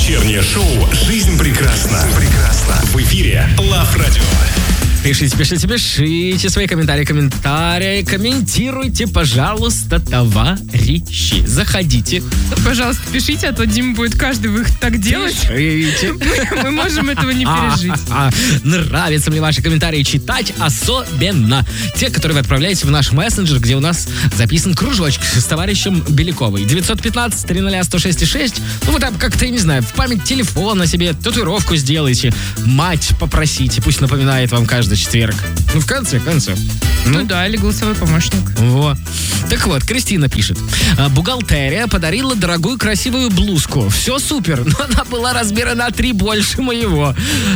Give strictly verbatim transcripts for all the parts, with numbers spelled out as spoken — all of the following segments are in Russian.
Вечернее шоу «Жизнь прекрасна». Прекрасна. В эфире Love Radio. Пишите, пишите, пишите свои комментарии, комментарии, комментируйте, пожалуйста, товарищи. Заходите. Пожалуйста, пишите, а то Дима будет каждый выход так делать. Пишите. Мы, мы можем этого не пережить. А, а, а. Нравятся мне ваши комментарии читать, особенно те, которые вы отправляете в наш мессенджер, где у нас записан кружочек с товарищем Беляковой. девятьсот пятнадцать триста сто шесть шесть. Ну, вы там как-то, я не знаю, в память телефона себе татуировку сделайте. Мать попросите, пусть напоминает вам каждый четверг. Ну, в конце концов. Ну, ну да, или голосовой помощник. Вот. Так вот, Кристина пишет. Бухгалтерия подарила дорогую красивую блузку. Все супер, но она была размера на три больше моего.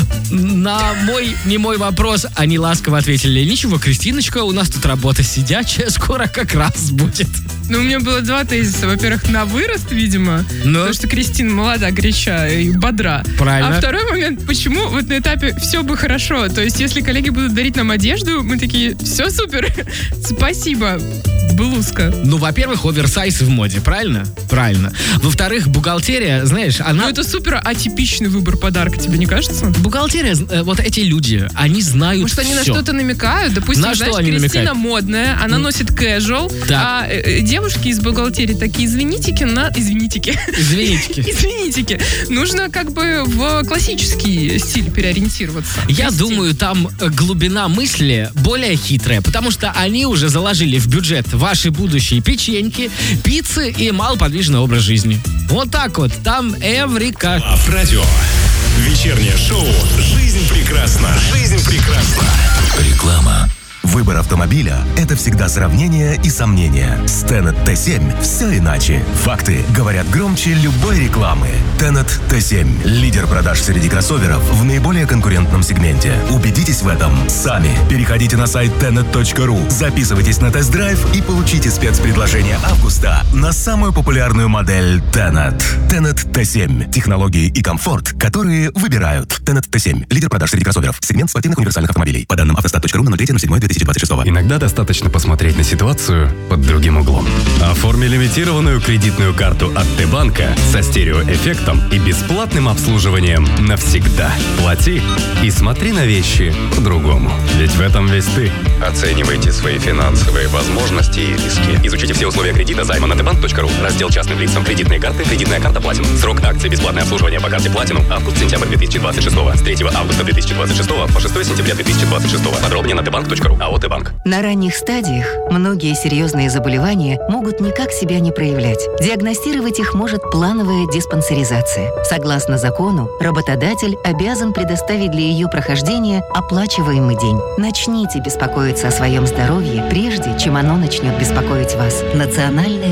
На мой немой вопрос они ласково ответили: ничего, Кристиночка, у нас тут работа сидячая, скоро как раз будет. Ну, у меня было два тезиса. Во-первых, на вырост, видимо. Но... Потому что Кристина молода, горяча и бодра. Правильно. А второй момент, почему вот на этапе все бы хорошо. То есть, если коллеги будут дарить нам одежду, мы такие: все супер, спасибо, блузка. Ну, во-первых, оверсайз в моде, правильно? Правильно. Во-вторых, бухгалтерия, знаешь, она... Ну, это супер атипичный выбор подарка, тебе не кажется? Бухгалтерия, вот эти люди, они знают Может, они все. на что-то намекают? Допустим, на знаешь, что они Кристина намекают? модная, она носит casual, да. а э, девушки из бухгалтерии такие: извинитики на... Извинитики. Извинитики. Извинитики. Нужно как бы в классический стиль переориентироваться. Я Вести. думаю, там глубина мысли более хитрая, потому что они уже заложили в бюджет ваши будущие печеньки, пиццы и малоподвижный образ жизни. Вот так вот. Там эврика. Love Radio. Вечернее шоу «Жизнь прекрасна». Жизнь прекрасна. Реклама. Выбор автомобиля – это всегда сравнение и сомнения. С Tenet Т семь все иначе. Факты говорят громче любой рекламы. Tenet Т семь – лидер продаж среди кроссоверов в наиболее конкурентном сегменте. Убедитесь в этом сами. Переходите на сайт tenet точка ру, записывайтесь на тест-драйв и получите спецпредложение августа на самую популярную модель Tenet. Tenet Т семь – технологии и комфорт, которые выбирают. Tenet Т семь – лидер продаж среди кроссоверов. Сегмент спортивных универсальных автомобилей. По данным автостат точка ру на ноль третьего седьмого две тысячи двадцать шестого. Иногда достаточно посмотреть на ситуацию под другим углом. Оформи лимитированную кредитную карту от Т-банка со стереоэффектом и бесплатным обслуживанием навсегда. Плати и смотри на вещи по-другому. Ведь в этом весь ты. Оценивайте свои финансовые возможности и риски. Изучите все условия кредита займа на тбанк точка ру. Раздел частным лицам кредитные карты, кредитная карта Platinum. Срок акции бесплатное обслуживание по карте Platinum август-сентябрь две тысячи двадцать шестого. С третьего августа две тысячи двадцать шестого по шестого сентября две тысячи двадцать шестого. Подробнее на тбанк точка ру. АО Т-банк. На ранних стадиях многие серьезные заболевания могут никак себя не проявлять. Диагностировать их может плановая диспансеризация. Согласно закону, работодатель обязан предоставить для ее прохождения оплачиваемый день. Начните беспокоиться о своем здоровье, прежде чем оно начнет беспокоить вас. Национальная